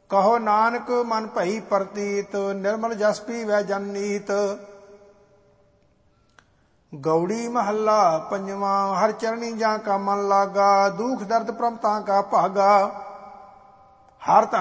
ਕਹੋ ਨਾਨਕ ਮਨ ਭਈ ਪ੍ਰਤੀਤ, ਨਿਰਮਲ ਜਸ ਪੀਵੈ ਜਨ ਨੀਤ। ਗੌੜੀ ਮਹੱਲਾ ਪੰਜਵਾਂ। ਹਰ ਚਰਣੀ ਜਾਂ ਕਾ ਮਨ ਲਾਗਾ, ਦੁਖ ਦਰਦ ਪ੍ਰਮ ਤਾਂ ਕਾ ਭਾਗਾ। ਹਰ